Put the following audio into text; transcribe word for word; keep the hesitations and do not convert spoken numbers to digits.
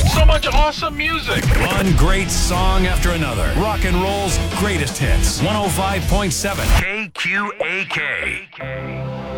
So much awesome music. One great song after another. Rock and roll's greatest hits. one oh five point seven K Q A K.